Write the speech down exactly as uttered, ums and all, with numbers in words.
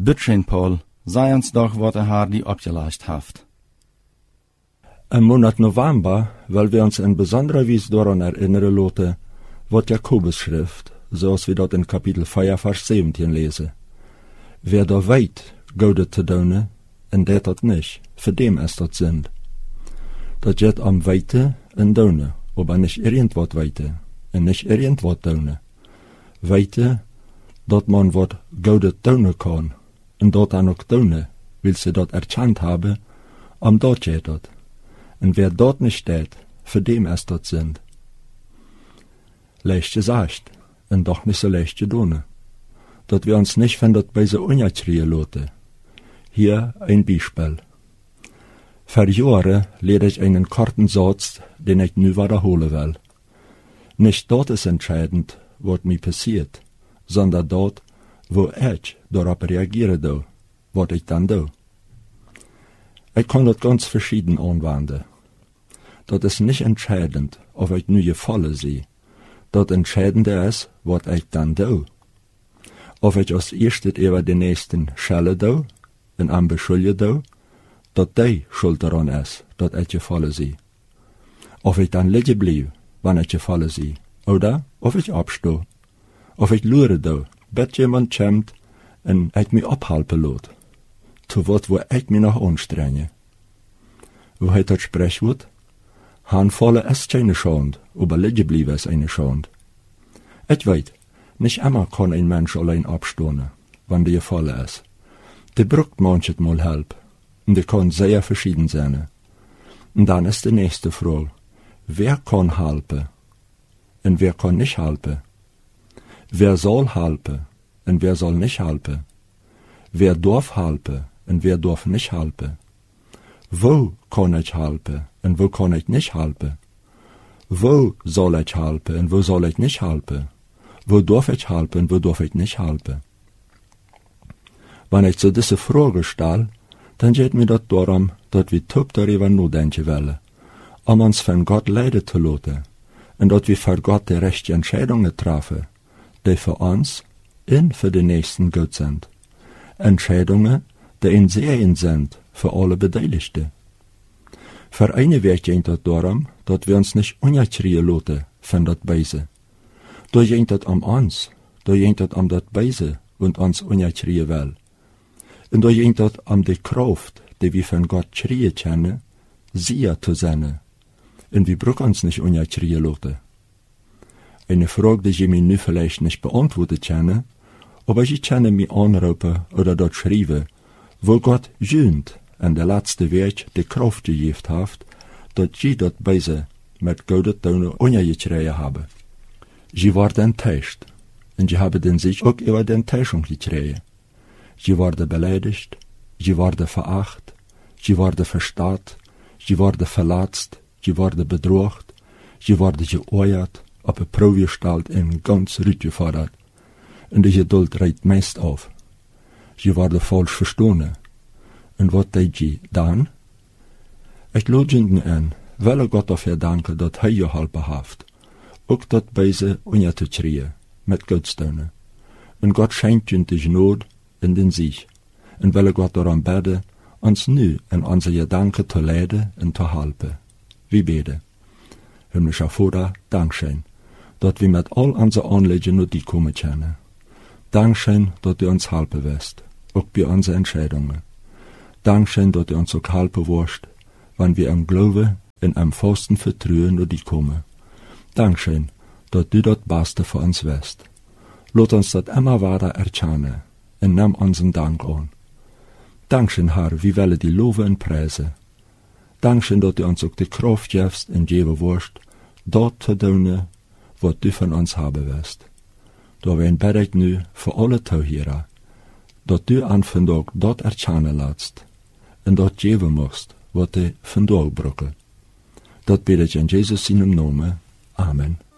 Bütschen, Paul, sei uns doch, wat er haar die opgeleicht haft. Im Monat November, weil wir uns in besonderer Weise daran erinnern lassen, wat Jakobus schrift, zoals wir dort in Kapitel vier, Vers siebzehn lesen. Wer da weit, Gode te doen, en der dat nicht, für dem ist dat sind. Dat jet am Weite en doen, aber nicht irgendwat weite, en nicht irgendwat doen. Weite, dat man wat Gode doen kann, en dat dan ook doen, will sie dat erkannt haben, am dat jet dat. En wer dort nicht steht, für dem ist dat sind. Leicht gesagt, en doch nicht so leicht gedone. Dat wir uns nicht von dat bei so unjatrien loten. Hier ein Beispiel. Vor Jahren lehre ich einen kurzen Satz, den ich nu wiederholen will. Nicht dort ist entscheidend, was mir passiert, sondern dort, wo ich darauf reagiere, do, was ich dann do. Ich kann das ganz verschieden anwenden. Das ist nicht entscheidend, ob ich nu gefallen sehe. Das Entscheidende ist, was ich dann do. Ob ich als erstes über den nächsten schelle do, en aan beschulje do, dat die schuld daran is, dat ik gevallen zie. Of ik dan liggen blijf, wanneer ik gevallen zie, oder of ik opsto, of ik lure do, bet jemand komt en ik me ophalpen laat, to wat wo ik me nog anstrengen. Wo heet dat spreekwoord? Aanvallen is keine Schande, aber liggen blijven is eine Schande. Ik weet, nicht immer kann ein Mensch allein abstonen, wann der gefallen ist. Der braucht manches mal Hilfe, und der kann sehr verschieden sein. Und dann ist die nächste Frage, wer kann helfen und wer kann nicht helfen? Wer soll helfen und wer soll nicht helfen? Wer darf helfen und wer darf nicht helfen? Wo kann ich helfen und wo kann ich nicht helfen? Wo soll ich helfen und wo soll ich nicht helfen? Wo darf ich helfen und wo darf ich nicht helfen? Wenn ich zu dieser Frage stelle, dann geht mir das darum, dass wir top darüber nachdenken wollen, um uns von Gott leiden zu lassen und dass wir für Gott die rechte Entscheidungen treffen, die für uns und für die Nächsten gut sind. Entscheidungen, die in Sehen sind für alle Beteiligten. Für eine Weg geht das darum, dass wir uns nicht unerkriegen lassen von das Beise. Da geht das um uns, da geht das um das Beise und uns unerkriegen will. Und da geht das um die Kraft, die wir von Gott kriegen können, sie zu sein. Und wir brauchen uns nicht unerkriegen lassen. Eine Frage, die ich mir nu vielleicht nicht beantworten kann, aber ich kann mich anrufen oder dort schreiben, wo Gott jünt an der letzte Weg die Kraft gegeben hat, dass ich dort Beise mit Gott unerkriegen habe. Sie war enttäuscht, und sie haben den sich auch über die Enttäuschung gekriegt. Sie wurde beleidigt, sie wurde veracht, sie wurde verstaat, sie wurde verletzt, sie wurde bedroht, sie wurde geäuert, auf eine Probe gestellt und ganz ruhig gefordert. Und die Geduld reicht meist auf. Sie wurde falsch verstanden. Und was deed sie dann? Ich lade ihnen an, weil Gott dafür danke, dass er geholfen hat, auch das Beise unzukriegen, mit Gottstaunen. Und Gott schenkt ihnen die Gnade in den Sieg. Und will Gott daran beten, uns nu in unsere Gedanken zu leiden und zu helfen. Wir beten. Himmlischer Vater, Dankeschön, dass wir mit all unseren Anliegen nur die kommen können. Dankeschön, dass du uns helfen wirst, auch bei unseren Entscheidungen. Dankeschön, dass du uns auch helfen wirst, wenn wir im Glauben in einem festen Vertrauen nur die kommen. Dankeschön, dass du das Beste für uns wirst. Lass uns das immer weiter erkennen und nimm unseren Dank an. Dankeschön, Herr, wir wollen die loben und preisen. Dankeschön, dass du uns auch die Kraft gibst und geben wirst, dort zu tun, was du von uns haben wirst. Da wir bete ich nu für alle Zuhörer, dass du an von Tag dort erkennen lässt und dort geben musst, was du von Tag brauchen. Das bete ich in Jesus seinem Namen. Amen.